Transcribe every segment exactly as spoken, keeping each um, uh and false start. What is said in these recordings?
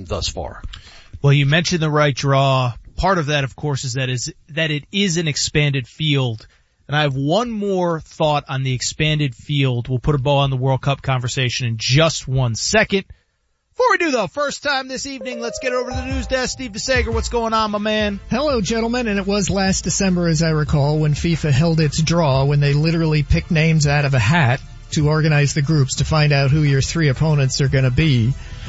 team thus far. Well, you mentioned the right draw. Part of that, of course, is that is that it is an expanded field. And I have one more thought on the expanded field. We'll put a bow on the World Cup conversation in just one second. Before we do, though, first time this evening, let's get over to the news desk. Steve DeSager, what's going on, my man? Hello, gentlemen, and it was last December, as I recall, when FIFA held its draw, when they literally picked names out of a hat to organize the groups to find out who your three opponents are going to be.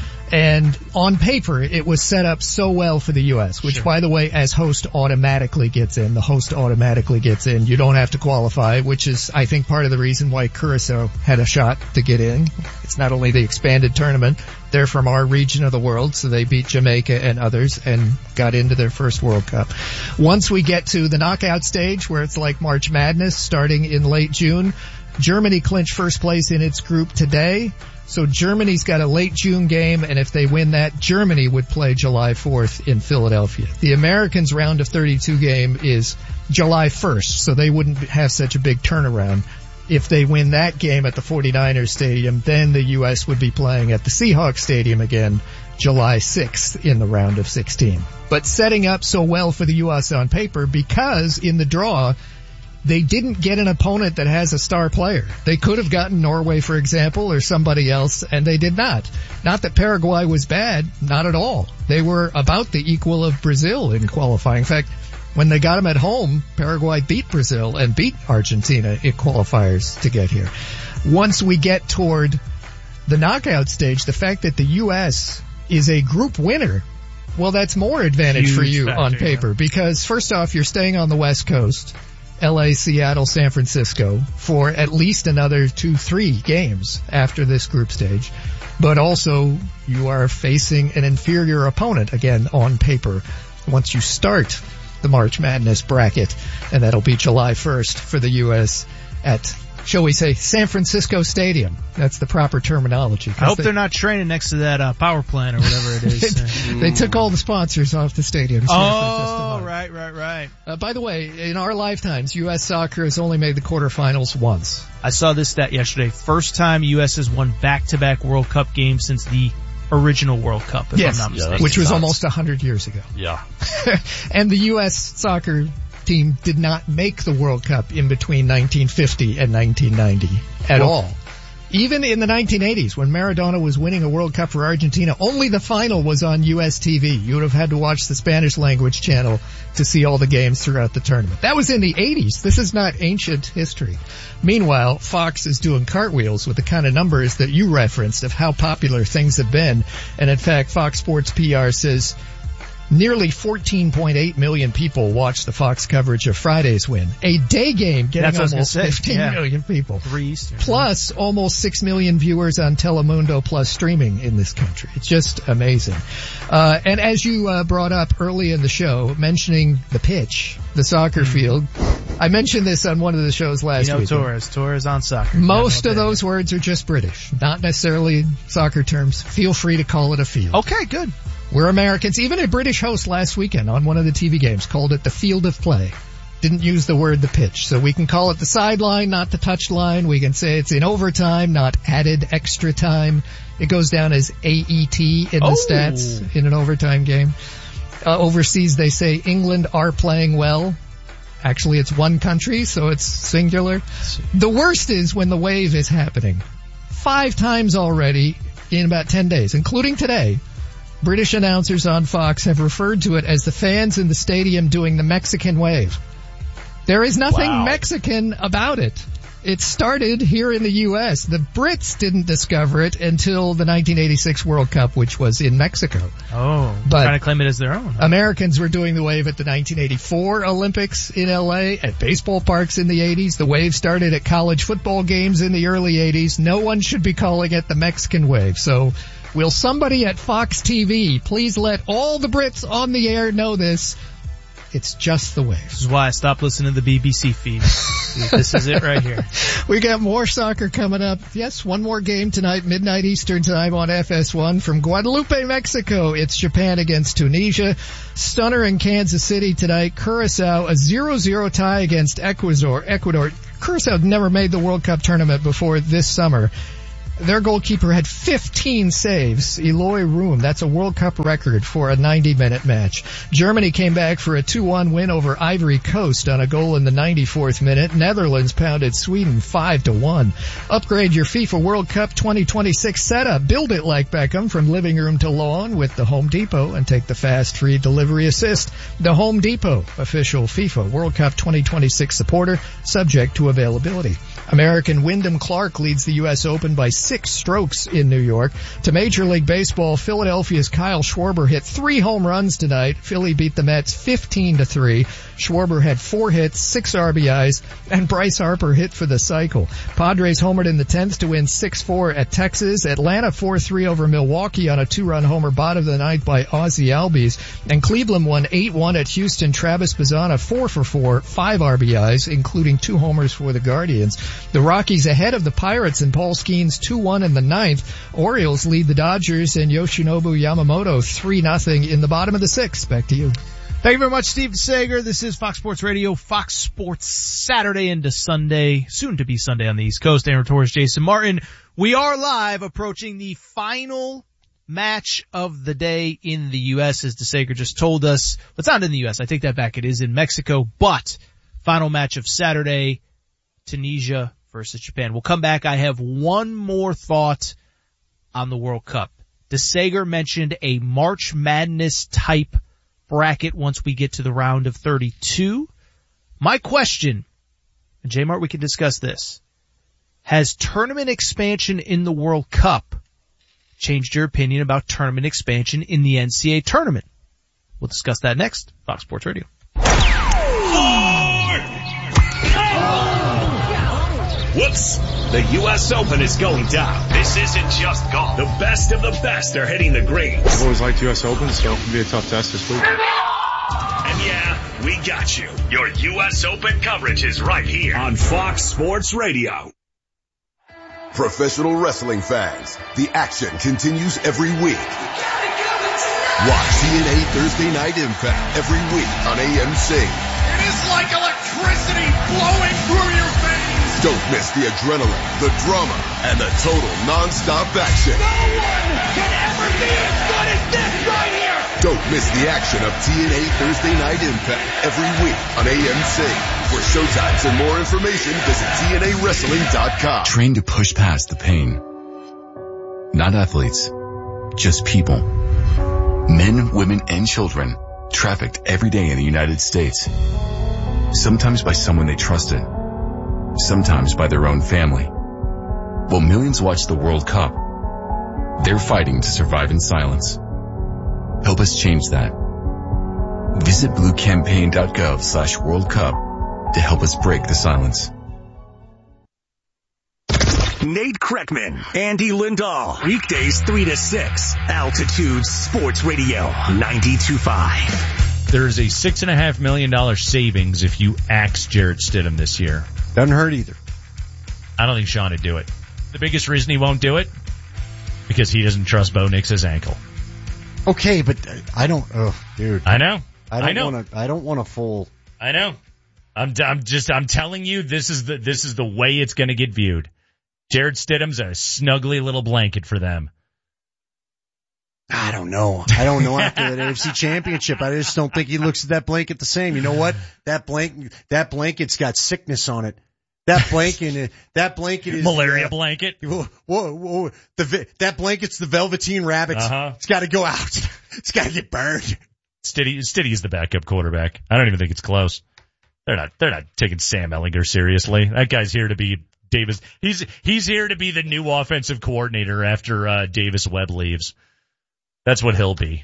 And on paper, it was set up so well for the U S, which, sure. by the way, as host automatically gets in. The host automatically gets in. You don't have to qualify, which is, I think, part of the reason why Curacao had a shot to get in. It's not only the expanded tournament. They're from our region of the world, so they beat Jamaica and others and got into their first World Cup. Once we get to the knockout stage, where it's like March Madness starting in late June, Germany clinched first place in its group today. So Germany's got a late June game, and if they win that, Germany would play July fourth in Philadelphia. The Americans' round of thirty-two game is July first, so they wouldn't have such a big turnaround. If they win that game at the forty-niners Stadium, then the U S would be playing at the Seahawks Stadium again July sixth in the round of sixteen. But setting up so well for the U S on paper because in the draw, they didn't get an opponent that has a star player. They could have gotten Norway, for example, or somebody else, and they did not. Not that Paraguay was bad, not at all. They were about the equal of Brazil in qualifying. In fact, when they got them at home, Paraguay beat Brazil and beat Argentina in qualifiers to get here. Once we get toward the knockout stage, the fact that the U S is a group winner, well, that's more advantage Huge for you factor, on paper, yeah. Because first off, you're staying on the West Coast. L A, Seattle, San Francisco for at least another two, three games after this group stage. But also you are facing an inferior opponent, again, on paper, once you start the March Madness bracket, and that'll be July first for the U S at, shall we say, San Francisco Stadium. That's the proper terminology. I hope they, they're not training next to that uh, power plant or whatever it is. they, they took all the sponsors off the stadium. Oh, right, right, right. Uh, by the way, in our lifetimes, U S soccer has only made the quarterfinals once. I saw this stat yesterday. First time U S has won back-to-back World Cup games since the original World Cup, if yes, I'm not mistaken. Yeah, which was nuts. Almost one hundred years ago. Yeah. And the U S soccer team did not make the World Cup in between nineteen fifty and nineteen ninety at well, all. Even in the nineteen eighties, when Maradona was winning a World Cup for Argentina, only the final was on U S T V. You would have had to watch the Spanish language channel to see all the games throughout the tournament. That was in the eighties. This is not ancient history. Meanwhile, Fox is doing cartwheels with the kind of numbers that you referenced of how popular things have been. And in fact, Fox Sports P R says nearly fourteen point eight million people watched the Fox coverage of Friday's win. A day game getting That's almost fifteen yeah. million people. Three Eastern. Plus almost six million viewers on Telemundo plus streaming in this country. It's just amazing. Uh, and as you uh, brought up early in the show, mentioning the pitch, the soccer mm-hmm. field, I mentioned this on one of the shows last you know, week. Torres, Torres on soccer. Most of those words are just British, not necessarily soccer terms. Feel free to call it a field. Okay, good. We're Americans. Even a British host last weekend on one of the T V games called it the field of play. Didn't use the word the pitch. So we can call it the sideline, not the touchline. We can say it's in overtime, not added extra time. It goes down as A E T in the oh. stats in an overtime game. Uh, overseas, they say England are playing well. Actually, it's one country, so it's singular. The worst is when the wave is happening. Five times already in about ten days, including today. British announcers on Fox have referred to it as the fans in the stadium doing the Mexican wave. There is nothing wow. Mexican about it. It started here in the U S. The Brits didn't discover it until the nineteen eighty-six World Cup, which was in Mexico. Oh, but trying to claim it as their own. Huh? Americans were doing the wave at the nineteen eighty-four Olympics in L A, at baseball parks in the eighties. The wave started at college football games in the early eighties. No one should be calling it the Mexican wave. So will somebody at Fox T V please let all the Brits on the air know this? It's just the wave. This is why I stopped listening to the B B C feed. This is it right here. We got more soccer coming up. Yes, one more game tonight, midnight Eastern time on F S one from Guadalupe, Mexico. It's Japan against Tunisia. Stunner in Kansas City tonight. Curacao, a zero zero tie against Ecuador. Ecuador. Curacao never made the World Cup tournament before this summer. Their goalkeeper had fifteen saves. Eloy Room. That's a World Cup record for a ninety-minute match. Germany came back for a two one win over Ivory Coast on a goal in the ninety-fourth minute. Netherlands pounded Sweden five to one. Upgrade your FIFA World Cup twenty twenty-six setup. Build it like Beckham from living room to lawn with the Home Depot and take the fast free delivery assist. The Home Depot, official FIFA World Cup twenty twenty-six supporter, subject to availability. American Wyndham Clark leads the U S Open by six strokes in New York. To Major League Baseball, Philadelphia's Kyle Schwarber hit three home runs tonight. Philly beat the Mets fifteen to three. Schwarber had four hits, six R B Is, and Bryce Harper hit for the cycle. Padres homered in the tenth to win six four at Texas. Atlanta four three over Milwaukee on a two-run homer bottom of the ninth by Ozzie Albies. And Cleveland won eight one at Houston. Travis Bazzana four for four, five R B Is, including two homers for the Guardians. The Rockies ahead of the Pirates and Paul Skeens two one in the ninth. Orioles lead the Dodgers and Yoshinobu Yamamoto three nothing in the bottom of the sixth. Back to you. Thank you very much, Steve Sager. This is Fox Sports Radio, Fox Sports Saturday into Sunday, soon to be Sunday on the East Coast. Aaron Torres, Jason Martin. We are live approaching the final match of the day in the U S, as DeSager just told us. It's not in the U S. I take that back. It is in Mexico, but final match of Saturday, Tunisia versus Japan. We'll come back. I have one more thought on the World Cup. DeSager mentioned a March Madness type bracket once we get to the round of thirty-two. My question, and J-Mart, we can discuss this. Has tournament expansion in the World Cup changed your opinion about tournament expansion in the N C double A tournament? We'll discuss that next. Fox Sports Radio. Whoops! The U S Open is going down. This isn't just golf. The best of the best are hitting the greens. I've always liked U S Open, so it'll be a tough test this week. And yeah, we got you. Your U S Open coverage is right here on Fox Sports Radio. Professional wrestling fans, the action continues every week. Watch T N A Thursday Night Impact every week on A M C. It is like electricity flowing through your veins. Don't miss the adrenaline, the drama, and the total non-stop action. No one can ever be as good as this right here. Don't miss the action of T N A Thursday Night Impact every week on A M C. For showtimes and more information, visit T N A wrestling dot com. Train to push past the pain. Not athletes, just people. Men, women, and children trafficked every day in the United States. Sometimes by someone they trusted. Sometimes by their own family. While millions watch the World Cup, they're fighting to survive in silence. Help us change that. Visit bluecampaign.gov slash World Cup to help us break the silence. Nate Kreckman, Andy Lindahl, weekdays three to six, Altitude Sports Radio, ninety-two point five. There's a six and a half million dollar savings if you axe Jarrett Stidham this year. Doesn't hurt either. I don't think Sean would do it. The biggest reason he won't do it? Because he doesn't trust Bo Nix's ankle. Okay, but I don't, oh, dude. I know. I don't I know. want to, I don't want a full. I know. I'm, I'm just, I'm telling you, this is the, this is the way it's going to get viewed. Jarrett Stidham's a snuggly little blanket for them. I don't know. I don't know after that A F C Championship. I just don't think he looks at that blanket the same. You know what? That blanket, that blanket's got sickness on it. That blanket, that blanket is malaria uh, blanket. Whoa, whoa, whoa. The that blanket's the Velveteen Rabbit. Uh-huh. It's got to go out. It's got to get burned. Stiddy, Stiddy's the backup quarterback. I don't even think it's close. They're not. They're not taking Sam Ehlinger seriously. That guy's here to be Davis. He's he's here to be the new offensive coordinator after uh, Davis Webb leaves. That's what he'll be.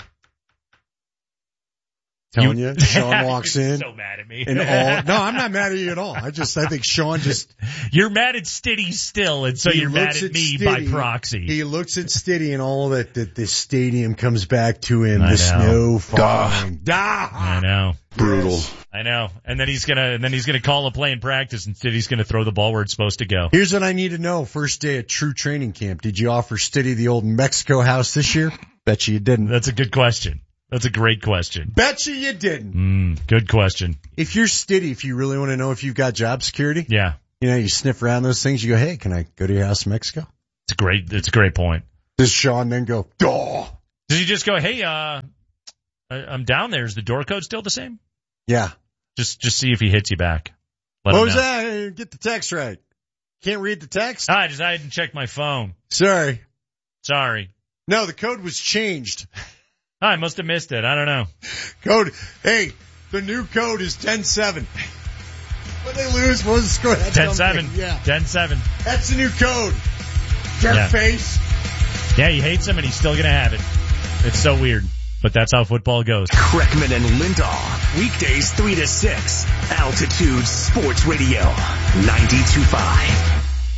Telling you, you Sean walks in. So mad at me. And all, no, I'm not mad at you at all. I just, I think Sean just. You're mad at Stiddy still, and so you're mad at, at me Stiddy, by proxy. He looks at Stiddy and all that, that the stadium comes back to him. I the know. snow falling. Duh. I know. Brutal. I know. And then he's gonna, and then he's gonna call a play in practice, and Stiddy's gonna throw the ball where it's supposed to go. Here's what I need to know. First day at true training camp. Did you offer Stiddy the old Mexico house this year? Bet you you didn't. That's a good question. That's a great question. Bet you you didn't. Mm, good question. If you're Stiddy, if you really want to know if you've got job security, yeah, you know, you sniff around those things, you go, hey, can I go to your house in Mexico? It's a great, it's a great point. Does Sean then go, duh? Does he just go, hey, uh, I, I'm down there. Is the door code still the same? Yeah. Just, just see if he hits you back. Let what him was know. that? Get the text right. Can't read the text? Ah, I just, I didn't check my phone. Sorry. Sorry. No, the code was changed. I must have missed it. I don't know. Code, hey, the new code is ten seven. When they lose, what was the score? ten seven. Yeah. ten seven. That's the new code. Jerk Yeah. face. Yeah, he hates him and he's still gonna have it. It's so weird, but that's how football goes. Kreckman and Lindahl, weekdays three to six, Altitude Sports Radio, ninety-two point five.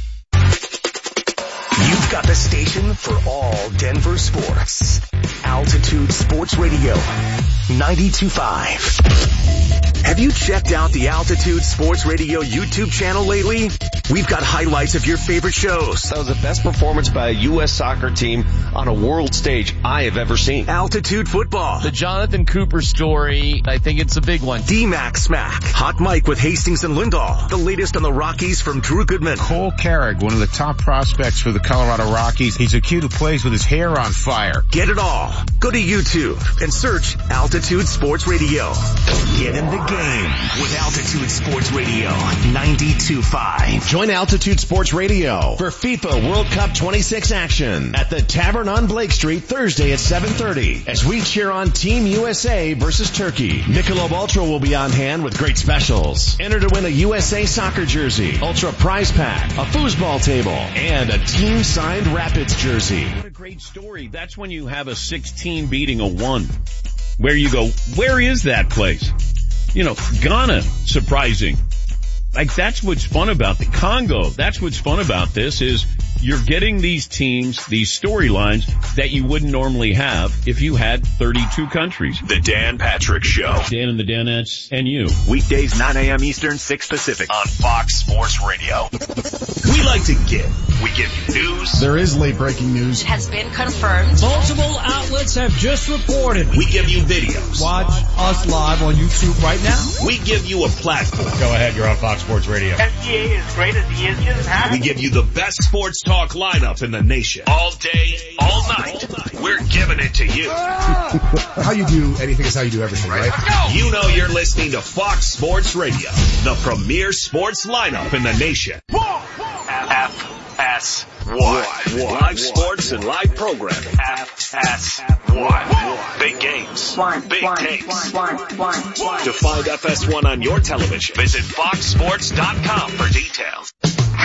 You've got the station for all Denver sports. Altitude Sports Radio, ninety-two point five. Have you checked out the Altitude Sports Radio YouTube channel lately? We've got highlights of your favorite shows. That was the best performance by a U S soccer team on a world stage I have ever seen. Altitude Football. The Jonathan Cooper story, I think it's a big one. D-Mac Smack. Hot Mike with Hastings and Lindahl. The latest on the Rockies from Drew Goodman. Cole Carrick, one of the top prospects for the Colorado Rockies. He's a kid who plays with his hair on fire. Get it all. Go to YouTube and search Altitude Sports Radio. Get in the game with Altitude Sports Radio, ninety-two point five. Join Altitude Sports Radio for FIFA World Cup twenty-six action at the Tavern on Blake Street Thursday at seven thirty as we cheer on Team U S A versus Turkey. Michelob Ultra will be on hand with great specials. Enter to win a U S A soccer jersey, Ultra prize pack, a foosball table, and a team-signed Rapids jersey. What a great story. That's when you have a sixteen beating a one. Where you go, where is that place? You know, Ghana, surprising. Like, that's what's fun about the Congo. That's what's fun about this is you're getting these teams, these storylines that you wouldn't normally have if you had thirty-two countries. The Dan Patrick Show. Dan and the Danettes and you. Weekdays nine a.m. Eastern, six Pacific on Fox Sports Radio. We like to give. We give you news. There is late breaking news. It has been confirmed. Multiple outlets have just reported. We give you videos. Watch us live on YouTube right now. We give you a platform. Go ahead, you're on Fox Sports Radio. S G A is great as he is just happy. We give you the best sports talk lineup in the nation. All day, all night. All night. We're giving it to you. How you do anything is how you do everything, right? You know you're listening to Fox Sports Radio, the premier sports lineup in the nation. F S one. Live sports and live programming. F S one. Big games. Big takes. To find F S one on your television, visit fox sports dot com for details.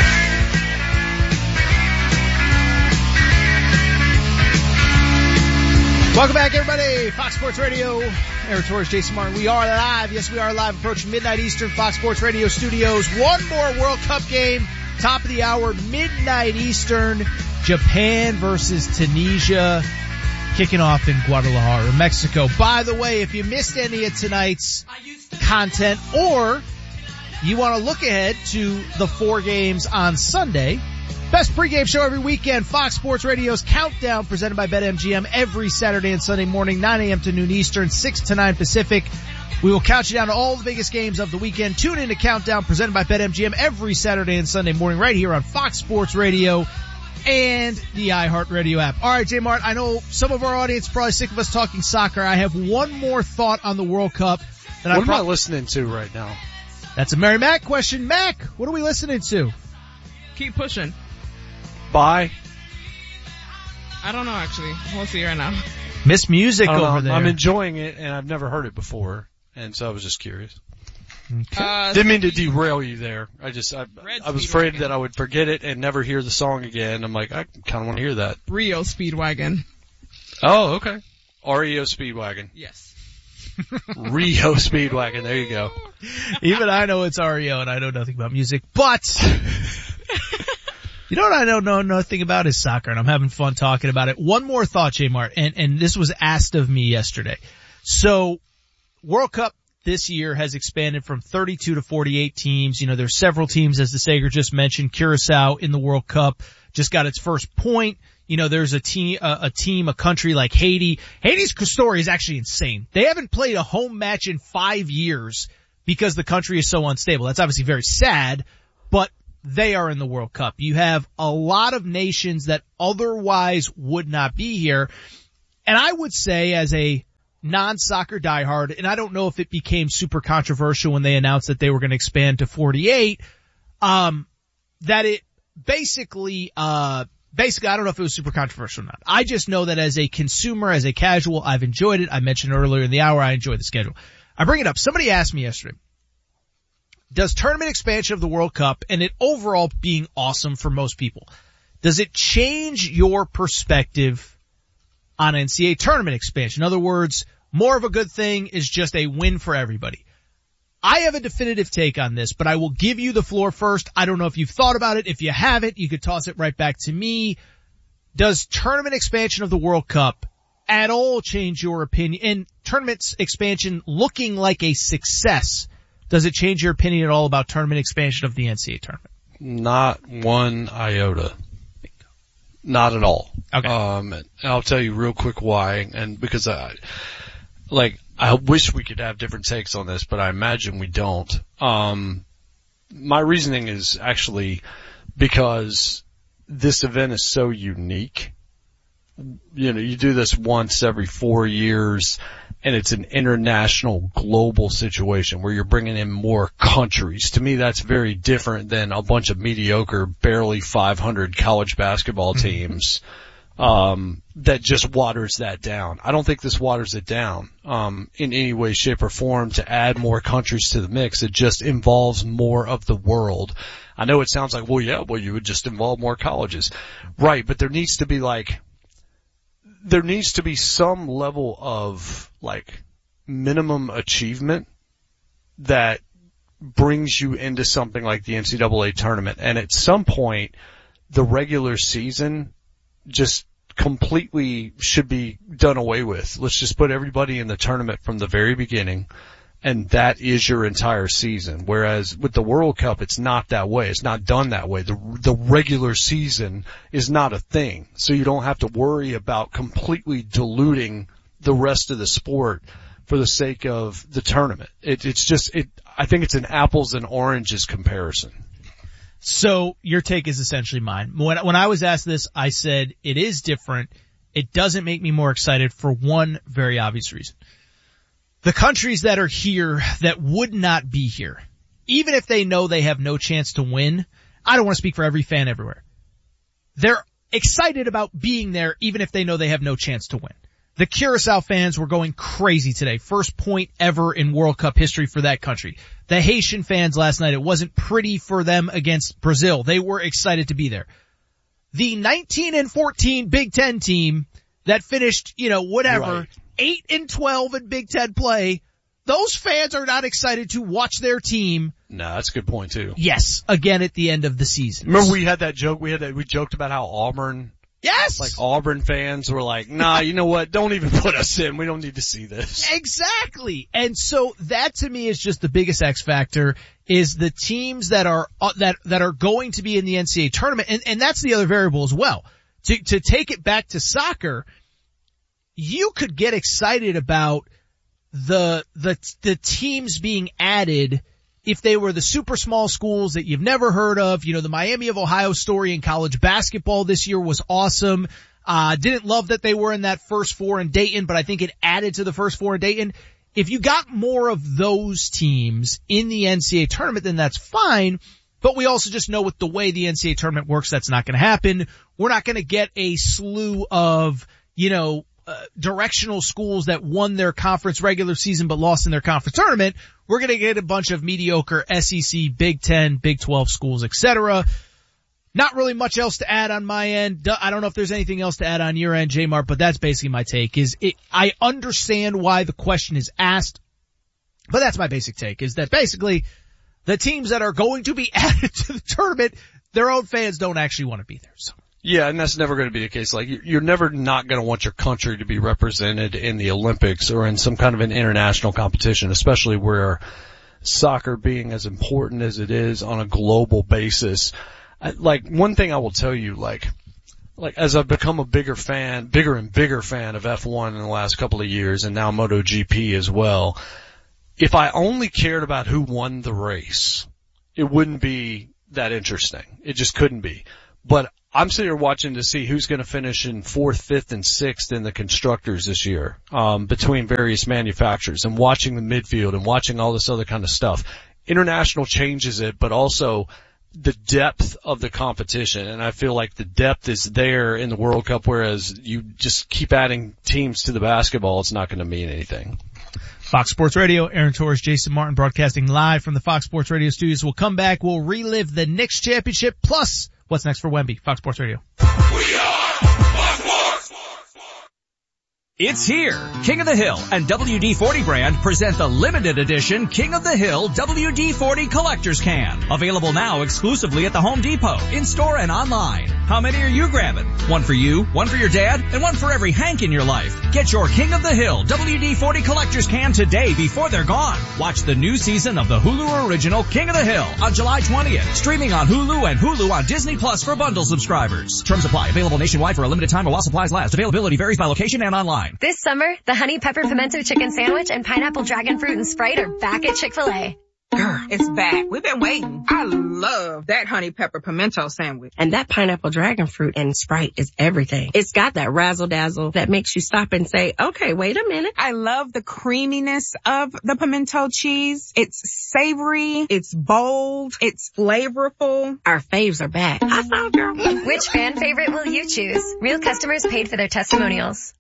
Welcome back, everybody. Fox Sports Radio. Eric Torres, Jason Martin. We are live. Yes, we are live, approaching midnight Eastern, Fox Sports Radio studios. One more World Cup game. Top of the hour, midnight Eastern. Japan versus Tunisia. Kicking off in Guadalajara, Mexico. By the way, if you missed any of tonight's content or you want to look ahead to the four games on Sunday, best pregame show every weekend, Fox Sports Radio's Countdown, presented by BetMGM every Saturday and Sunday morning, nine a.m. to noon Eastern, six to nine Pacific. We will count you down to all the biggest games of the weekend. Tune in to Countdown, presented by BetMGM every Saturday and Sunday morning right here on Fox Sports Radio and the iHeartRadio app. All right, J Mart, I know some of our audience is probably sick of us talking soccer. I have one more thought on the World Cup. That what I pro- am I listening to right now? That's a Mary Mac question. Mac, what are we listening to? Keep pushing. Bye. I don't know, actually. We'll see right now. Miss Music over know. there. I'm enjoying it, and I've never heard it before, and so I was just curious. Okay. Uh, Didn't mean to derail you there. I just, I, I was afraid that I would forget it and never hear the song again. I'm like, I kind of want to hear that. Rio Speedwagon. Oh, okay. R E O Speedwagon. Yes. Rio Speedwagon. There you go. Even I know it's R E O, and I know nothing about music, but you know what I don't know nothing about is soccer, and I'm having fun talking about it. One more thought, J Mart, and, and this was asked of me yesterday. So, World Cup this year has expanded from thirty-two to forty-eight teams. You know, there's several teams, as the Sager just mentioned. Curacao in the World Cup just got its first point. You know, there's a team, a, a team, a country like Haiti. Haiti's story is actually insane. They haven't played a home match in five years because the country is so unstable. That's obviously very sad, but they are in the World Cup. You have a lot of nations that otherwise would not be here. And I would say as a non-soccer diehard, and I don't know if it became super controversial when they announced that they were going to expand to forty-eight, um, that it basically, uh, basically, I don't know if it was super controversial or not. I just know that as a consumer, as a casual, I've enjoyed it. I mentioned earlier in the hour, I enjoy the schedule. I bring it up. Somebody asked me yesterday, does tournament expansion of the World Cup and it overall being awesome for most people, does it change your perspective on N C double A tournament expansion? In other words, more of a good thing is just a win for everybody. I have a definitive take on this, but I will give you the floor first. I don't know if you've thought about it. If you haven't, you could toss it right back to me. Does tournament expansion of the World Cup at all change your opinion? And tournament expansion looking like a success, does it change your opinion at all about tournament expansion of the N C double A tournament? Not one iota. Not at all. Okay. Um, and I'll tell you real quick why, and because I, like, I wish we could have different takes on this, but I imagine we don't. Um, my reasoning is actually because this event is so unique. You know, you do this once every four years, and it's an international, global situation where you're bringing in more countries. To me, that's very different than a bunch of mediocre, barely five hundred college basketball teams. Um, that just waters that down. I don't think this waters it down, um, in any way, shape, or form to add more countries to the mix. It just involves more of the world. I know it sounds like, well, yeah, well, you would just involve more colleges. Right, but there needs to be like, there needs to be some level of like minimum achievement that brings you into something like the N C double A tournament. And at some point, the regular season just completely should be done away with. Let's just put everybody in the tournament from the very beginning, and that is your entire season. Whereas with the World Cup, it's not that way. It's not done that way. The the regular season is not a thing, so you don't have to worry about completely diluting the rest of the sport for the sake of the tournament. It, it's just it. I think it's an apples and oranges comparison. So your take is essentially mine. When, when I was asked this, I said it is different. It doesn't make me more excited for one very obvious reason. The countries that are here that would not be here, even if they know they have no chance to win, I don't want to speak for every fan everywhere. They're excited about being there even if they know they have no chance to win. The Curacao fans were going crazy today. First point ever in World Cup history for that country. The Haitian fans last night, it wasn't pretty for them against Brazil. They were excited to be there. The nineteen and fourteen Big Ten team that finished, you know, whatever, right. eight and twelve in Big Ten play, those fans are not excited to watch their team. No, that's a good point too. Yes, again at the end of the season. Remember we had that joke, we had that, we joked about how Auburn, Yes! Like Auburn fans were like, nah, you know what? Don't even put us in. We don't need to see this. Exactly. And so that to me is just the biggest X factor is the teams that are, uh, that, that are going to be in the N C double A tournament. And, and that's the other variable as well. To, to take it back to soccer, you could get excited about the, the, the teams being added if they were the super small schools that you've never heard of. You know, the Miami of Ohio story in college basketball this year was awesome. Uh, didn't love that they were in that first four in Dayton, but I think it added to the first four in Dayton. If you got more of those teams in the N C double A tournament, then that's fine. But we also just know with the way the N C double A tournament works, that's not going to happen. We're not going to get a slew of, you know, uh, directional schools that won their conference regular season but lost in their conference tournament. We're going to get a bunch of mediocre S E C, Big Ten, Big twelve schools, et cetera. Not really much else to add on my end. I don't know if there's anything else to add on your end, J-Mart, but that's basically my take. Is it, I understand why the question is asked, but that's my basic take, is that basically the teams that are going to be added to the tournament, their own fans don't actually want to be there. So. Yeah, and that's never going to be the case. Like, you're never not going to want your country to be represented in the Olympics or in some kind of an international competition, especially where soccer being as important as it is on a global basis. Like, one thing I will tell you, like, like, as I've become a bigger fan, bigger and bigger fan of F one in the last couple of years, and now MotoGP as well, if I only cared about who won the race, it wouldn't be that interesting. It just couldn't be. But I'm sitting here watching to see who's going to finish in fourth, fifth, and sixth in the constructors this year, um, between various manufacturers, and watching the midfield and watching all this other kind of stuff. International changes it, but also the depth of the competition. And I feel like the depth is there in the World Cup, whereas you just keep adding teams to the basketball, it's not going to mean anything. Fox Sports Radio, Aaron Torres, Jason Martin broadcasting live from the Fox Sports Radio studios. We'll come back. We'll relive the Knicks championship plus what's next for Wemby. Fox Sports Radio. We are Fox Sports. It's here. King of the Hill and W D forty brand present the limited edition King of the Hill W D forty Collector's Can. Available now exclusively at the Home Depot, in-store and online. How many are you grabbing? One for you, one for your dad, and one for every Hank in your life. Get your King of the Hill W D forty Collector's Can today before they're gone. Watch the new season of the Hulu original King of the Hill on July twentieth. Streaming on Hulu and Hulu on Disney Plus for bundle subscribers. Terms apply. Available nationwide for a limited time while supplies last. Availability varies by location and online. This summer, the Honey Pepper Pimento Chicken Sandwich and Pineapple Dragon Fruit and Sprite are back at Chick-fil-A. Girl, it's back. We've been waiting. I love that Honey Pepper Pimento Sandwich. And that Pineapple Dragon Fruit and Sprite is everything. It's got that razzle-dazzle that makes you stop and say, okay, wait a minute. I love the creaminess of the pimento cheese. It's savory. It's bold. It's flavorful. Our faves are back. I saw, girl. Which fan favorite will you choose? Real customers paid for their testimonials.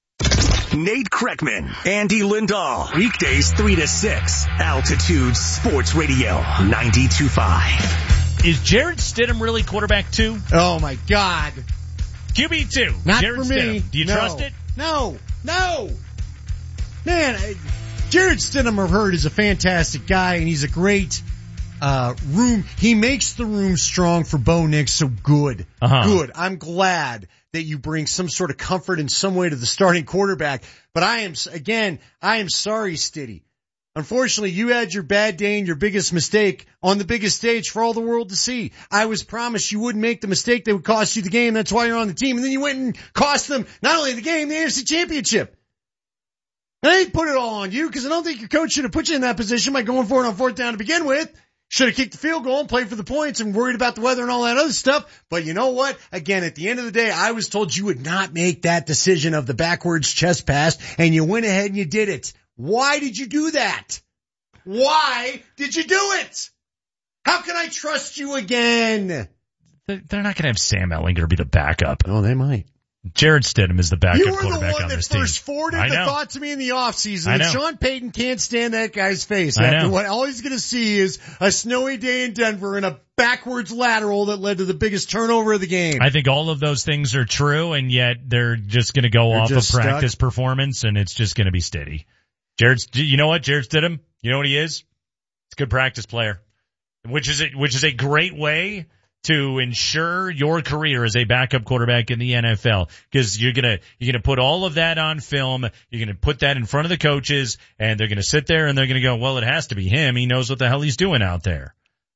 Nate Kreckman, Andy Lindahl, weekdays three to six, Altitude Sports Radio, ninety-two point five. Is Jared Stidham really quarterback two? Oh my God. Q B two. Not Jared for me. Stidham. Do you no. trust it? No, no. Man, I, Jared Stidham, I've heard, is a fantastic guy, and he's a great uh room. He makes the room strong for Bo Nix, so good. Uh-huh. Good. I'm glad that you bring some sort of comfort in some way to the starting quarterback. But I am, again, I am sorry, Stiddy. Unfortunately, you had your bad day and your biggest mistake on the biggest stage for all the world to see. I was promised you wouldn't make the mistake that would cost you the game. That's why you're on the team. And then you went and cost them not only the game, the A F C Championship. And I didn't put it all on you because I don't think your coach should have put you in that position by going for it on fourth down to begin with. Should have kicked the field goal and played for the points and worried about the weather and all that other stuff. But you know what? Again, at the end of the day, I was told you would not make that decision of the backwards chest pass, and you went ahead and you did it. Why did you do that? Why did you do it? How can I trust you again? They're not going to have Sam Ehlinger be the backup. Oh, they might. Jared Stidham is the backup you were quarterback the one on that this team. first forwarded the thought to me in the offseason. I that know. Sean Payton can't stand that guy's face. I After know. what all he's going to see is a snowy day in Denver and a backwards lateral that led to the biggest turnover of the game. I think all of those things are true, and yet they're just going to go They're off of just stuck. practice performance, and it's just going to be steady. Jared, you know what? Jared Stidham, you know what he is? He's a good practice player, which is a, which is a great way to ensure your career as a backup quarterback in the N F L, because you're gonna you're gonna put all of that on film. You're gonna put that in front of the coaches, and they're gonna sit there and they're gonna go, "Well, it has to be him. He knows what the hell he's doing out there."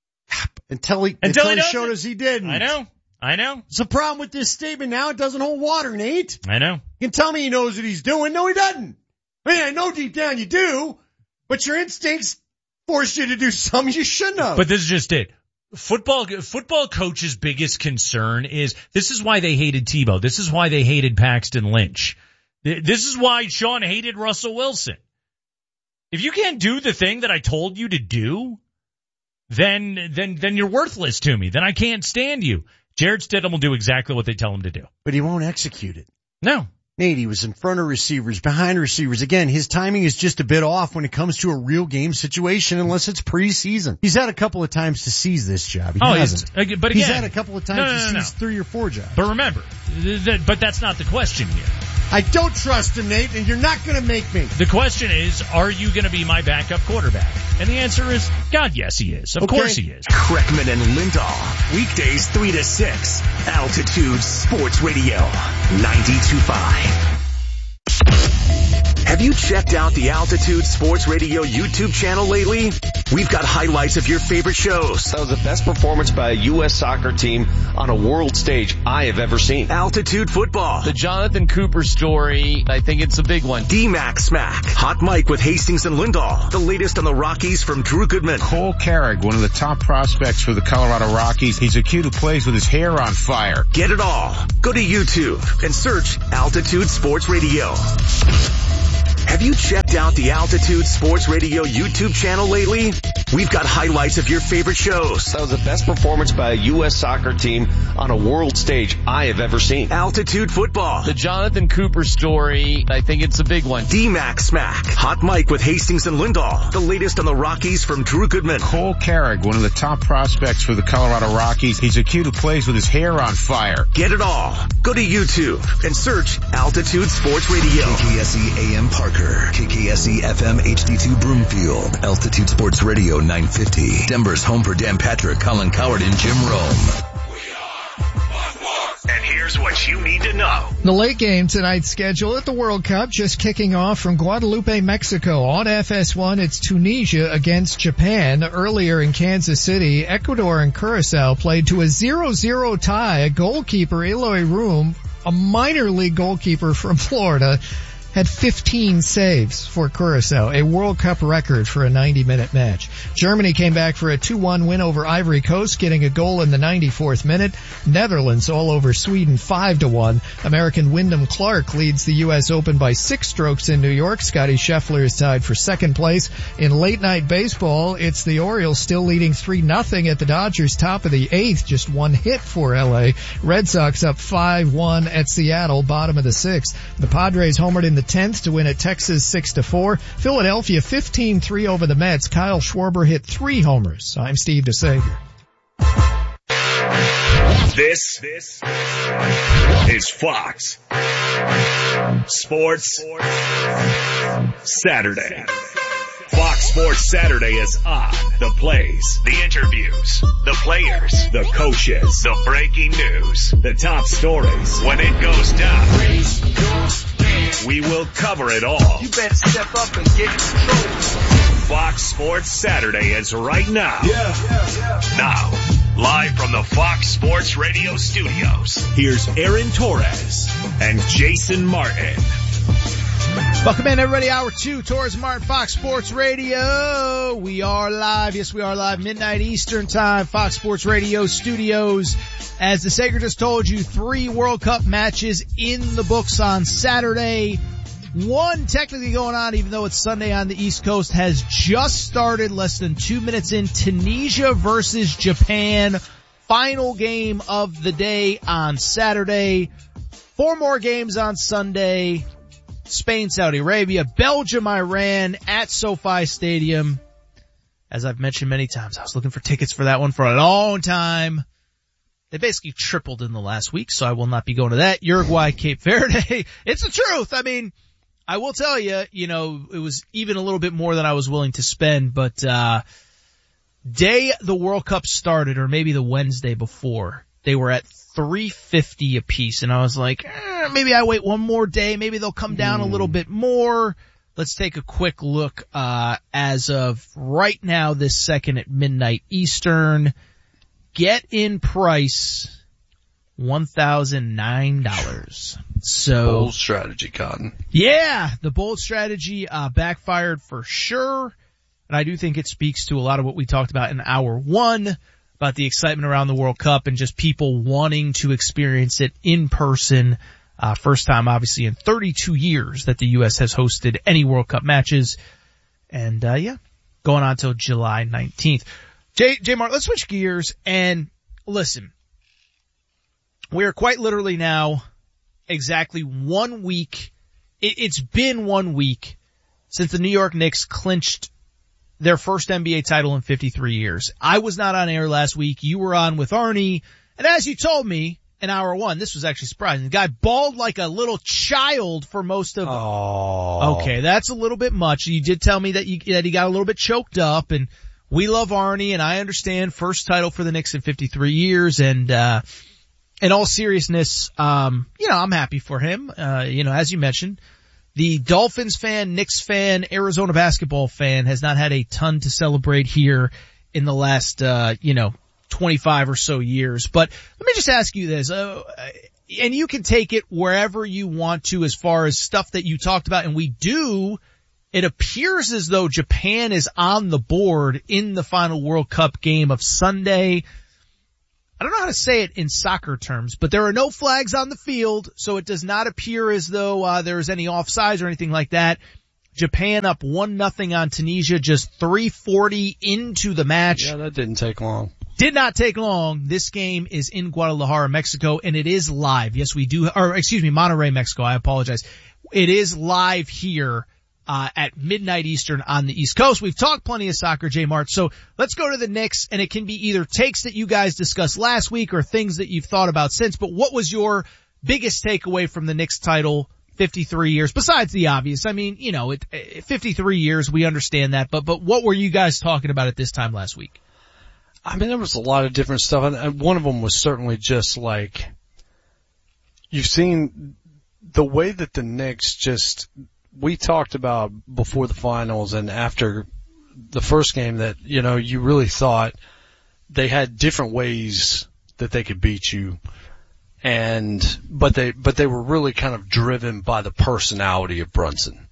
Until he Until until he he does showed it. us he didn't. I know, I know. It's a problem with this statement now. It doesn't hold water, Nate. I know. You can tell me he knows what he's doing. No, he doesn't. I mean, I know deep down you do, but your instincts force you to do something you shouldn't have. But this is just it. Football, football coaches' biggest concern is, this is why they hated Tebow. This is why they hated Paxton Lynch. This is why Sean hated Russell Wilson. If you can't do the thing that I told you to do, then, then, then you're worthless to me. Then I can't stand you. Jared Stidham will do exactly what they tell him to do. But he won't execute it. No. Nate, he was in front of receivers, behind receivers. Again, his timing is just a bit off when it comes to a real game situation, unless it's preseason. He's had a couple of times to seize this job. He Oh, hasn't. it's- but He's again- had a couple of times No, no, to no, no. seize three or four jobs. But remember, th- th- but that's not the question here. I don't trust him, Nate, and you're not going to make me. The question is, are you going to be my backup quarterback? And the answer is, God, yes, he is. Of Okay. course he is. Kreckman and Lindahl, weekdays three to six, Altitude Sports Radio, ninety-two point five. Have you checked out the Altitude Sports Radio YouTube channel lately? We've got highlights of your favorite shows. That was the best performance by a U S soccer team on a world stage I have ever seen. Altitude Football. The Jonathan Cooper story, I think it's a big one. D-Mac Smack. Hot Mike with Hastings and Lindahl. The latest on the Rockies from Drew Goodman. Cole Carrick, one of the top prospects for the Colorado Rockies. He's a kid who plays with his hair on fire. Get it all. Go to YouTube and search Altitude Sports Radio. Have you checked out the Altitude Sports Radio YouTube channel lately? We've got highlights of your favorite shows. That was the best performance by a U S soccer team on a world stage I have ever seen. Altitude Football. The Jonathan Cooper story, I think it's a big one. D-Mac Smack. Hot Mike with Hastings and Lindahl. The latest on the Rockies from Drew Goodman. Cole Carrick, one of the top prospects for the Colorado Rockies. He's a kid who plays with his hair on fire. Get it all. Go to YouTube and search Altitude Sports Radio. K K S E A M Parker. K K S E F M H D two Broomfield. Altitude Sports Radio nine fifty. Denver's home for Dan Patrick, Colin Coward, and Jim Rome. And here's what you need to know. The late game tonight's schedule at the World Cup just kicking off from Guadalupe, Mexico. On F S one, it's Tunisia against Japan. Earlier in Kansas City, Ecuador and Curacao played to a zero zero tie. A goalkeeper, Eloy Room, a minor league goalkeeper from Florida, had fifteen saves for Curacao, a World Cup record for a ninety minute match. Germany came back for a two one win over Ivory Coast, getting a goal in the ninety-fourth minute. Netherlands all over Sweden five to one. American Wyndham Clark leads the U S Open by six strokes in New York. Scotty Scheffler is tied for second place. In late night baseball, it's the Orioles still leading three nothing at the Dodgers, top of the eighth, just one hit for L A. Red Sox up five one at Seattle, bottom of the sixth. The Padres homered in the tenth to win at Texas six to four. Philadelphia fifteen three over the Mets. Kyle Schwarber hit three homers. I'm Steve DeSavior. This, this is Fox Sports Saturday. Fox Sports Saturday is on. The plays, the interviews, the players, the coaches, the breaking news, the top stories. When it goes down, we will cover it all. You better step up and get in control. Fox Sports Saturday is right now. Yeah, yeah, yeah. Now, live from the Fox Sports Radio studios, here's Aaron Torres and Jason Martin. Welcome in, everybody. Hour two, Torres Martin, Fox Sports Radio. We are live. Yes, we are live. Midnight Eastern time, Fox Sports Radio studios. As the Sager just told you, three World Cup matches in the books on Saturday. One technically going on, even though it's Sunday on the East Coast, has just started less than two minutes in. Tunisia versus Japan. Final game of the day on Saturday. Four more games on Sunday. Spain, Saudi Arabia, Belgium, Iran at SoFi Stadium. As I've mentioned many times, I was looking for tickets for that one for a long time. They basically tripled in the last week, so I will not be going to that. Uruguay, Cape Verde. It's the truth. I mean, I will tell you, you know, it was even a little bit more than I was willing to spend, but, uh, day the World Cup started, or maybe the Wednesday before, they were at three fifty a piece, and I was like, eh, maybe I wait one more day, maybe they'll come down mm. a little bit more. Let's take a quick look, uh, as of right now, this second at midnight Eastern. Get in price, one thousand nine dollars. So. Bold strategy, Cotton. Yeah, the bold strategy, uh, backfired for sure. And I do think it speaks to a lot of what we talked about in hour one, about the excitement around the World Cup and just people wanting to experience it in person. Uh, first time, obviously, in thirty-two years that the U S has hosted any World Cup matches. And, uh, yeah, going on till July nineteenth. J, J Mark, let's switch gears and listen. We are quite literally now exactly one week. It, it's been one week since the New York Knicks clinched their first N B A title in fifty-three years. I was not on air last week. You were on with Arnie. And as you told me in hour one, this was actually surprising. The guy bawled like a little child for most of Oh. Okay, that's a little bit much. You did tell me that you, that he got a little bit choked up, and we love Arnie, and I understand first title for the Knicks in fifty-three years, and, uh, in all seriousness, um, you know, I'm happy for him. Uh, you know, as you mentioned, The Dolphins fan, Knicks fan, Arizona basketball fan has not had a ton to celebrate here in the last, uh, you know, twenty-five or so years. But let me just ask you this, uh, and you can take it wherever you want to as far as stuff that you talked about, and we do. It appears as though Japan is on the board in the final World Cup game of Sunday. I don't know how to say it in soccer terms, but there are no flags on the field, so it does not appear as though uh, there is any offsides or anything like that. Japan up one nothing on Tunisia, just three forty into the match. Yeah, that didn't take long. Did not take long. This game is in Guadalajara, Mexico, and it is live. Yes, we do, or excuse me, Monterrey, Mexico. I apologize. It is live here. Uh, at midnight Eastern on the East Coast. We've talked plenty of soccer, J Mart. So let's go to the Knicks, and it can be either takes that you guys discussed last week or things that you've thought about since. But what was your biggest takeaway from the Knicks title, fifty-three years, besides the obvious? I mean, you know, it, fifty-three years, we understand that, but, but what were you guys talking about at this time last week? I mean, there was a lot of different stuff, and one of them was certainly just like, you've seen the way that the Knicks just, we talked about before the finals and after the first game that, you know, you really thought they had different ways that they could beat you. And, but they, but they were really kind of driven by the personality of Brunson.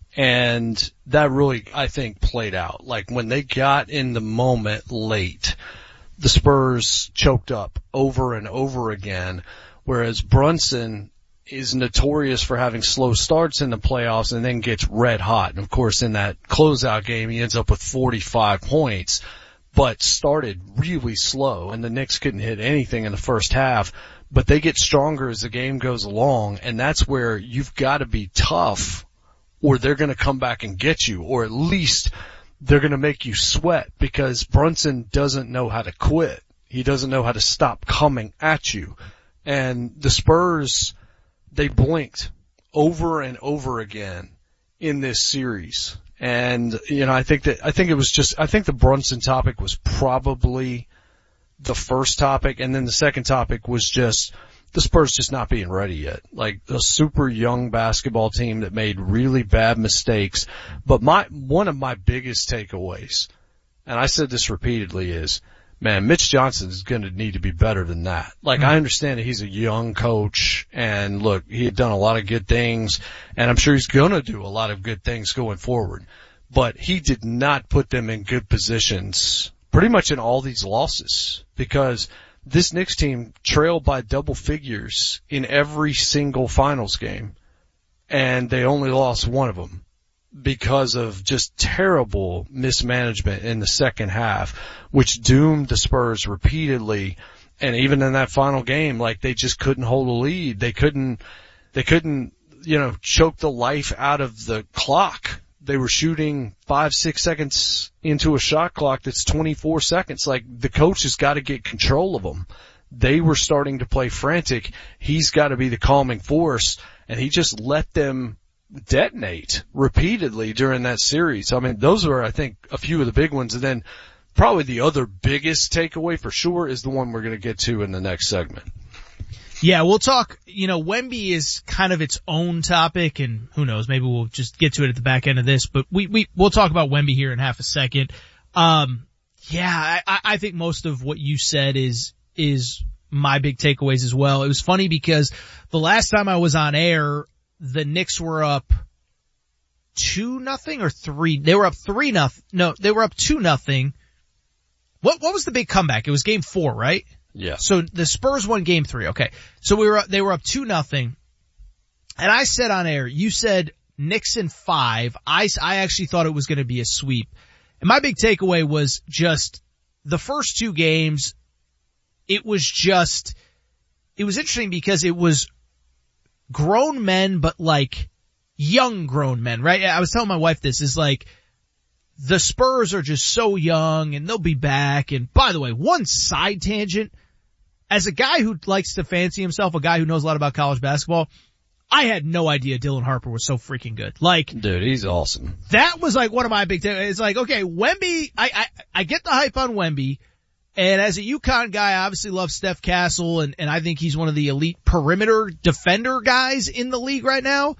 And that really, I think, played out. Like when they got in the moment late, the Spurs choked up over and over again, whereas Brunson is notorious for having slow starts in the playoffs and then gets red hot. And of course, in that closeout game, he ends up with forty-five points, but started really slow, and the Knicks couldn't hit anything in the first half. But they get stronger as the game goes along, and that's where you've got to be tough, or they're going to come back and get you, or at least they're going to make you sweat, because Brunson doesn't know how to quit. He doesn't know how to stop coming at you. And the Spurs, they blinked over and over again in this series. And, you know, I think that, I think it was just, I think the Brunson topic was probably the first topic, and then the second topic was just the Spurs just not being ready yet. Like a super young basketball team that made really bad mistakes. But my, one of my biggest takeaways, and I said this repeatedly, is, man, Mitch Johnson is going to need to be better than that. Like, I understand that he's a young coach, and look, he had done a lot of good things, and I'm sure he's going to do a lot of good things going forward. But he did not put them in good positions pretty much in all these losses, because this Knicks team trailed by double figures in every single finals game, and they only lost one of them because of just terrible mismanagement in the second half, which doomed the Spurs repeatedly. And even in that final game, like, they just couldn't hold a lead. They couldn't, they couldn't, you know, choke the life out of the clock. They were shooting five, six seconds into a shot clock that's twenty-four seconds. Like, the coach has got to get control of them. They were starting to play frantic. He's got to be the calming force, and he just let them detonate repeatedly during that series. I mean, those are, I think, a few of the big ones. And then probably the other biggest takeaway for sure is the one we're going to get to in the next segment. Yeah, we'll talk, you know, Wemby is kind of its own topic, and who knows, maybe we'll just get to it at the back end of this, but we, we, we'll talk about Wemby here in half a second. Um, yeah, I, I think most of what you said is, is my big takeaways as well. It was funny because the last time I was on air, the Knicks were up two nothing or three. They were up three nothing. No, they were up two nothing. What, what was the big comeback? It was game four, right? Yeah. So the Spurs won game three. Okay. So we were, they were up two nothing. And I said on air, you said Knicks in five. I, I actually thought it was going to be a sweep. And my big takeaway was just the first two games. It was just, it was interesting because it was grown men, but like young grown men, right? I was telling my wife this is like, the Spurs are just so young and they'll be back. And by the way, one side tangent, as a guy who likes to fancy himself, a guy who knows a lot about college basketball, I had no idea Dylan Harper was so freaking good. Like, dude, he's awesome. That was like one of my big takeaways. It's like, okay, Wemby, I, I, I get the hype on Wemby. And as a UConn guy, I obviously love Steph Castle, and, and I think he's one of the elite perimeter defender guys in the league right now.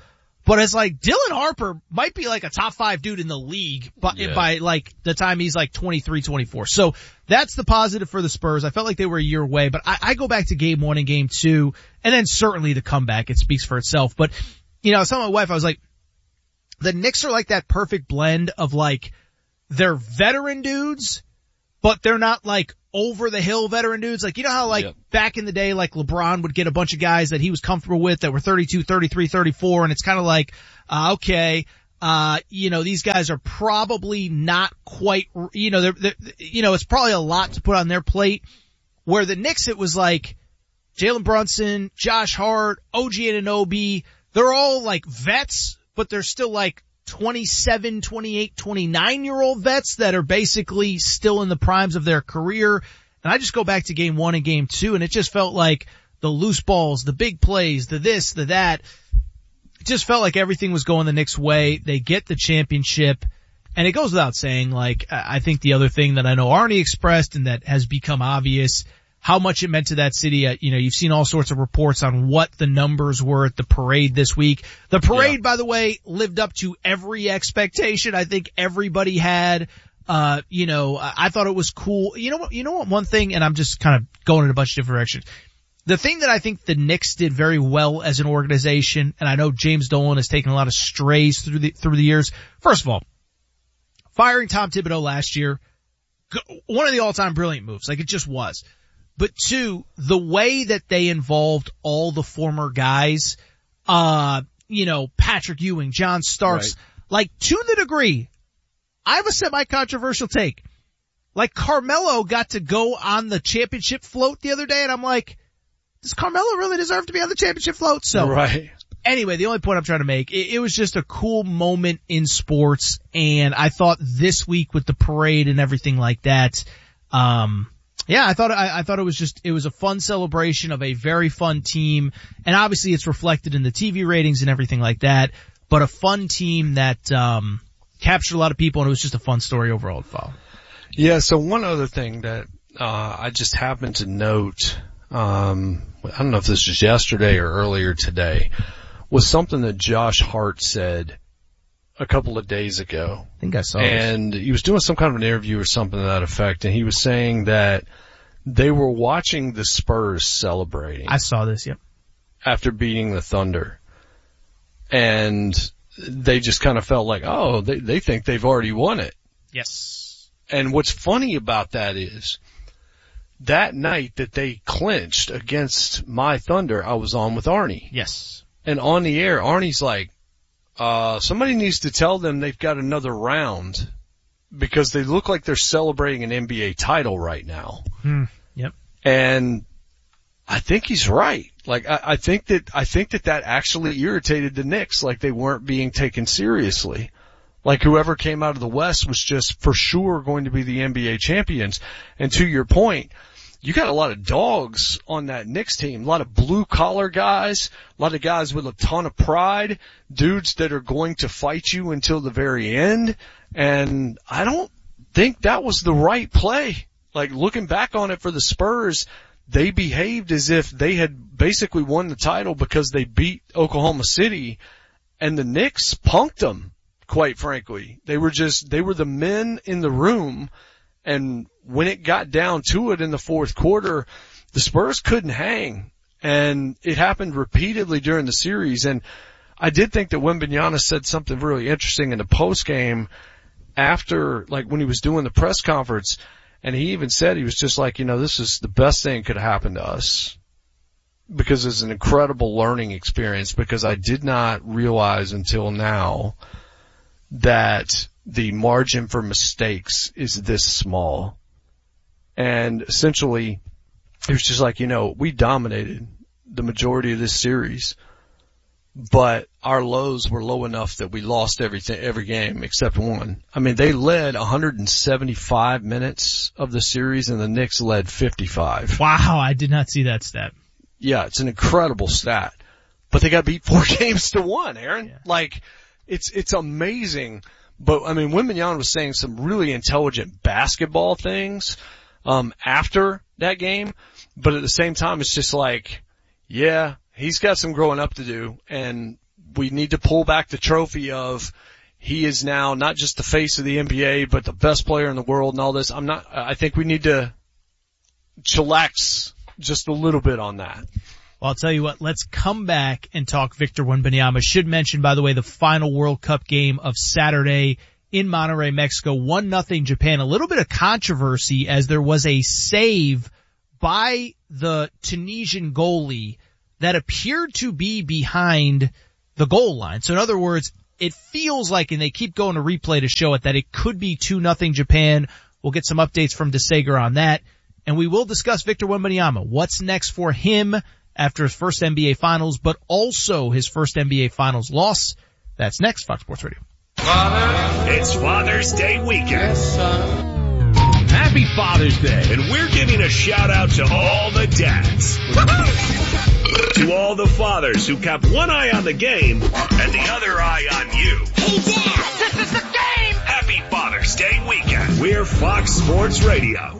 But it's like Dylan Harper might be like a top five dude in the league by, Yeah. by like the time he's like twenty-three, twenty-four. So that's the positive for the Spurs. I felt like they were a year away, but I, I go back to game one and game two, and then certainly the comeback. It speaks for itself. But, you know, I was telling my wife, I was like, the Knicks are like that perfect blend of like, they're veteran dudes, but they're not like over the hill veteran dudes. Like, you know how like Yep. back in the day, like LeBron would get a bunch of guys that he was comfortable with that were thirty-two, thirty-three, thirty-four, and it's kind of like, uh, okay, uh, you know, these guys are probably not quite, you know, they're, they're, you know, it's probably a lot to put on their plate. Where the Knicks, it was like Jalen Brunson, Josh Hart, O G Anunoby, they're all like vets, but they're still like twenty-seven, twenty-eight, twenty-nine year old vets that are basically still in the primes of their career. And I just go back to game one and game two, and it just felt like the loose balls, the big plays, the this, the that. It just felt like everything was going the Knicks' way. They get the championship, and it goes without saying, like, I think the other thing that I know Arnie expressed and that has become obvious, how much it meant to that city. Uh, you know, you've seen all sorts of reports on what the numbers were at the parade this week. The parade, yeah. by the way, lived up to every expectation I think everybody had. Uh, you know, I thought it was cool. You know what, you know what, one thing, and I'm just kind of going in a bunch of different directions. The thing that I think the Knicks did very well as an organization, and I know James Dolan has taken a lot of strays through the, through the years. First of all, firing Tom Thibodeau last year, one of the all-time brilliant moves. Like, it just was. But two, the way that they involved all the former guys, uh, you know, Patrick Ewing, John Starks, right. like to the degree, I have a semi-controversial take. Like, Carmelo got to go on the championship float the other day, and I'm like, does Carmelo really deserve to be on the championship float? So, right. Anyway, the only point I'm trying to make, it, it was just a cool moment in sports, and I thought this week with the parade and everything like that, um, yeah, I thought, I, I thought it was just, it was a fun celebration of a very fun team, and obviously it's reflected in the T V ratings and everything like that, but a fun team that, um, captured a lot of people, and it was just a fun story overall to follow. Yeah, so one other thing that, uh, I just happened to note, um, I don't know if this was yesterday or earlier today, was something that Josh Hart said a couple of days ago. I think I saw And this. he was doing some kind of an interview or something to that effect, and he was saying that they were watching the Spurs celebrating. I saw this, yep. After beating the Thunder. And they just kind of felt like, oh, they, they think they've already won it. Yes. And what's funny about that is, that night that they clinched against my Thunder, I was on with Arnie. Yes. And on the air, Arnie's like, uh, somebody needs to tell them they've got another round because they look like they're celebrating an N B A title right now. Hmm. Yep. And I think he's right. Like, I, I think that, I think that that actually irritated the Knicks, like they weren't being taken seriously. Like whoever came out of the West was just for sure going to be the N B A champions. And to your point, you got a lot of dogs on that Knicks team, a lot of blue collar guys, a lot of guys with a ton of pride, dudes that are going to fight you until the very end. And I don't think that was the right play. Like looking back on it for the Spurs, they behaved as if they had basically won the title because they beat Oklahoma City, and the Knicks punked them. Quite frankly, they were just, they were the men in the room. And when it got down to it in the fourth quarter, the Spurs couldn't hang. And it happened repeatedly during the series. And I did think that Wembanyama said something really interesting in the post game after, like when he was doing the press conference. And he even said, he was just like, you know, this is the best thing that could happen to us. Because it's an incredible learning experience, because I did not realize until now that the margin for mistakes is this small. And essentially, it was just like, you know, we dominated the majority of this series, but our lows were low enough that we lost everything, every game except one. I mean, they led one hundred seventy-five minutes of the series, and the Knicks led fifty-five. Wow, I did not see that stat. Yeah, it's an incredible stat. But they got beat four games to one, Aaron. Yeah. Like, it's, it's amazing. But, I mean, Wembanyama was saying some really intelligent basketball things, um, after that game. But at the same time, it's just like, yeah, he's got some growing up to do. And we need to pull back the trophy of he is now not just the face of the N B A, but the best player in the world and all this. I'm not, I think we need to chillax just a little bit on that. Well, I'll tell you what, let's come back and talk Victor Wembanyama. Should mention, by the way, the final World Cup game of Saturday in Monterrey, Mexico, one nothing Japan. A little bit of controversy as there was a save by the Tunisian goalie that appeared to be behind the goal line. So in other words, it feels like, and they keep going to replay to show it, that it could be two nothing Japan. We'll get some updates from DeSager on that. And we will discuss Victor Wembanyama. What's next for him after his first N B A Finals, but also his first N B A Finals loss. That's next, Fox Sports Radio. Father. It's Father's Day weekend. Yes, son. Happy Father's Day. And we're giving a shout out to all the dads. To all the fathers who kept one eye on the game and the other eye on you. Hey, Dad, this is the game. Happy Father's Day weekend. We're Fox Sports Radio.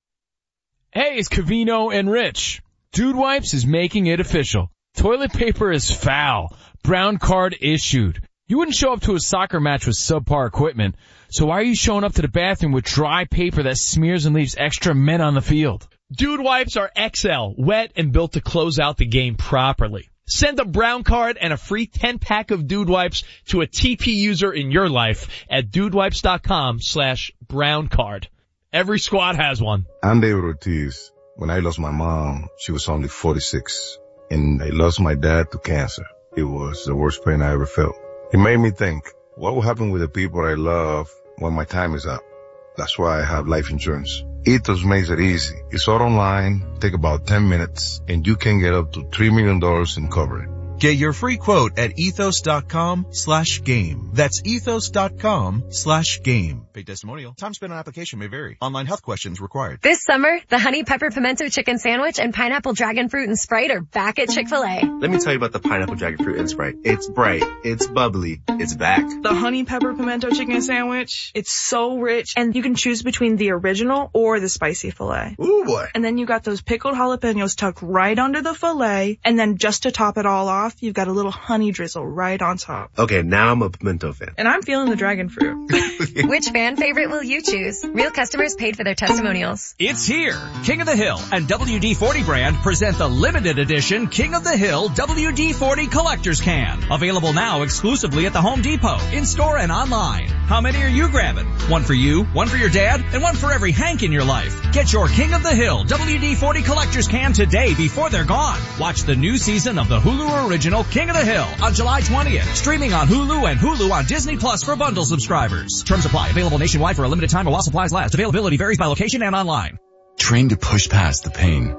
Hey, it's Covino and Rich. Dude Wipes is making it official. Toilet paper is foul. Brown card issued. You wouldn't show up to a soccer match with subpar equipment, so why are you showing up to the bathroom with dry paper that smears and leaves extra men on the field? Dude Wipes are X L, wet and built to close out the game properly. Send a brown card and a free ten pack of Dude Wipes to a T P user in your life at dudewipes.com slash brown card. Every squad has one. I'm David Ortiz. When I lost my mom, she was only forty-six, and I lost my dad to cancer. It was the worst pain I ever felt. It made me think, what will happen with the people I love when my time is up? That's why I have life insurance. Ethos makes it easy. It's all online, take about ten minutes, and you can get up to three million dollars in coverage. Get your free quote at ethos.com slash game. That's ethos.com slash game. Paid testimonial. Time spent on application may vary. Online health questions required. This summer, the Honey Pepper Pimento Chicken Sandwich and Pineapple Dragon Fruit and Sprite are back at Chick-fil-A. Let me tell you about the Pineapple Dragon Fruit and Sprite. It's bright. It's bubbly. It's back. The Honey Pepper Pimento Chicken Sandwich, it's so rich, and you can choose between the original or the spicy filet. Ooh, boy. And then you got those pickled jalapenos tucked right under the filet, and then just to top it all off, you've got a little honey drizzle right on top. Okay, now I'm a pimento fan. And I'm feeling the dragon fruit. Which fan favorite will you choose? Real customers paid for their testimonials. It's here. King of the Hill and W D forty brand present the limited edition King of the Hill W D forty Collector's Can. Available now exclusively at the Home Depot, in-store and online. How many are you grabbing? One for you, one for your dad, and one for every Hank in your life. Get your King of the Hill W D forty Collector's Can today before they're gone. Watch the new season of the Hulu original King of the Hill on July twentieth. Streaming on Hulu and Hulu on Disney Plus for bundle subscribers. Terms apply. Available nationwide for a limited time while supplies last. Availability varies by location and online. Train to push past the pain.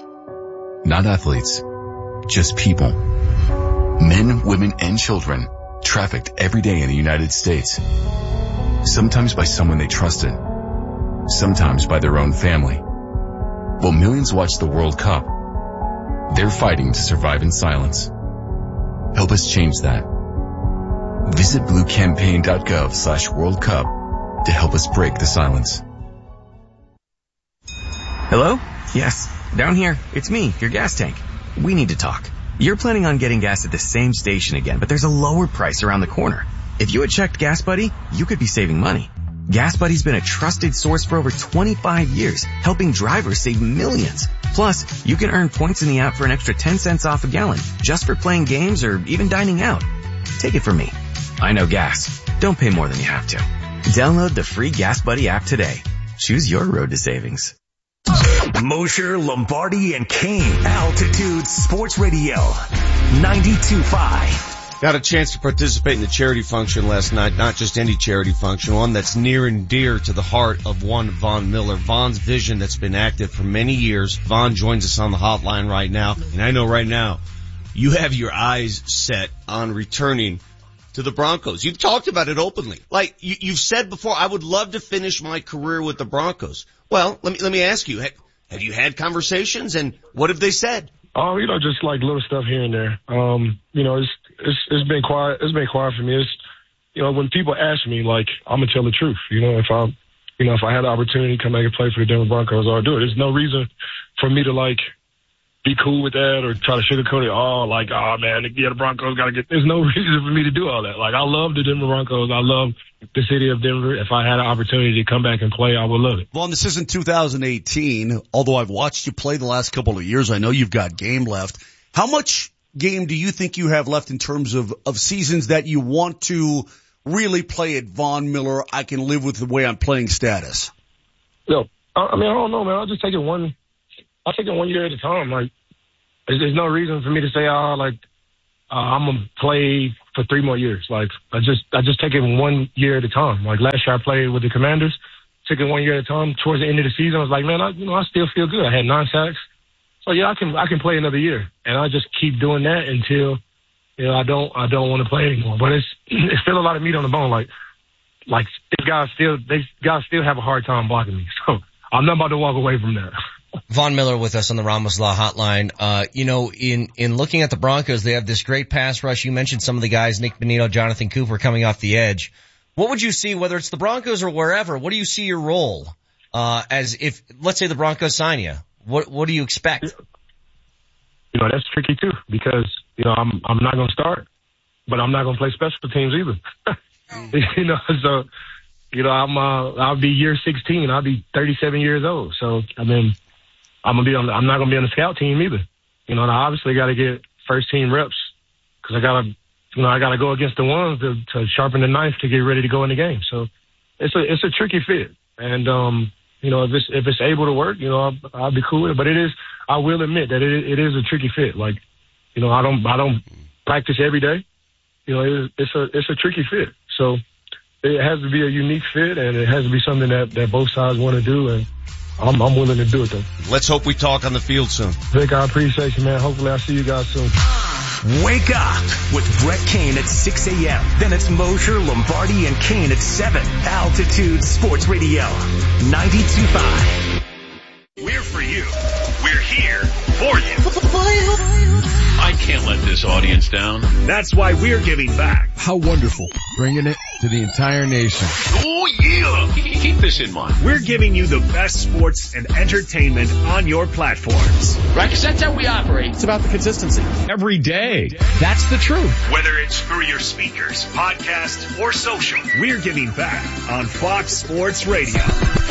Not athletes, just people. Men, women, and children trafficked every day in the United States. Sometimes by someone they trusted. Sometimes by their own family. While millions watch the World Cup, they're fighting to survive in silence. Help us change that. Visit bluecampaign.gov slash World Cup to help us break the silence. Hello? Yes, down here. It's me, your gas tank. We need to talk. You're planning on getting gas at the same station again, but there's a lower price around the corner. If you had checked Gas Buddy, you could be saving money. Gas Buddy's been a trusted source for over twenty-five years, helping drivers save millions. Plus, you can earn points in the app for an extra ten cents off a gallon, just for playing games or even dining out. Take it from me. I know gas. Don't pay more than you have to. Download the free Gas Buddy app today. Choose your road to savings. Mosher, Lombardi, and Kane. Altitude Sports Radio. ninety-two point five. Got a chance to participate in the charity function last night, not just any charity function, one that's near and dear to the heart of one Vaughn Miller. Vaughn's vision that's been active for many years. Vaughn joins us on the hotline right now, and I know right now you have your eyes set on returning to the Broncos. You've talked about it openly. Like, you, you've said before, I would love to finish my career with the Broncos. Well, let me, let me ask you, have, have you had conversations, and what have they said? Oh, you know, just like little stuff here and there. Um, you know, it's, it's, it's been quiet. It's been quiet for me. It's, you know, when people ask me, like, I'm going to tell the truth. You know, if I, you know, if I had the opportunity to come back and play for the Denver Broncos, I'll do it. There's no reason for me to, like, be cool with that or try to sugarcoat it. Oh, like, oh man, yeah, the Broncos got to get. There's no reason for me to do all that. Like, I love the Denver Broncos. I love the city of Denver. If I had an opportunity to come back and play, I would love it. Vaughn, this isn't two thousand eighteen. Although I've watched you play the last couple of years, I know you've got game left. How much game do you think you have left in terms of of seasons that you want to really play at Von Miller? I can live with the way I'm playing status. No, I mean I don't know, man. I'll just take it one. I'll take it one year at a time. Like, there's, there's no reason for me to say, oh, like, uh, I'm gonna play for three more years. Like, I just, I just take it one year at a time. Like last year, I played with the Commanders, took it one year at a time. Towards the end of the season, I was like, man, I, you know, I still feel good. I had nine sacks, so yeah, I can, I can play another year, and I just keep doing that until, you know, I don't, I don't want to play anymore. But it's, it's still a lot of meat on the bone. Like, like these guys still, they guys still have a hard time blocking me. So I'm not about to walk away from that. Von Miller with us on the Ramos Law Hotline. Uh, you know, in, in looking at the Broncos, they have this great pass rush. You mentioned some of the guys, Nick Bonito, Jonathan Cooper coming off the edge. What would you see, whether it's the Broncos or wherever, what do you see your role, uh, as if, let's say the Broncos sign you? What, what do you expect? You know, that's tricky too, because, you know, I'm, I'm not going to start, but I'm not going to play special teams either. You know, so, you know, I'm, uh, I'll be year sixteen. I'll be thirty-seven years old. So, I mean, I'm gonna be on. I'm not gonna be on the scout team either. You know, and I obviously got to get first team reps because I gotta, you know, I gotta go against the ones to, to sharpen the knife to get ready to go in the game. So it's a it's a tricky fit, and um, you know, if it's if it's able to work, you know, I'll, I'll be cool with it. But it is, I will admit that it it is a tricky fit. Like, you know, I don't I don't practice every day. You know, it, it's a it's a tricky fit. So it has to be a unique fit, and it has to be something that that both sides want to do, and I'm, I'm willing to do it, though. Let's hope we talk on the field soon. Vic, I appreciate you, man. Hopefully I'll see you guys soon. Wake up with Brett Kane at six a.m. Then it's Mosher, Lombardi, and Kane at seven. Altitude Sports Radio, ninety-two point five. We're for you. We're here for you. I can't let this audience down. That's why we're giving back. How wonderful. Bringing it to the entire nation. Oh, yeah. Keep this in mind. We're giving you the best sports and entertainment on your platforms. Right, because that's how we operate. It's about the consistency. Every day. That's the truth. Whether it's through your speakers, podcast, or social, we're giving back on Fox Sports Radio.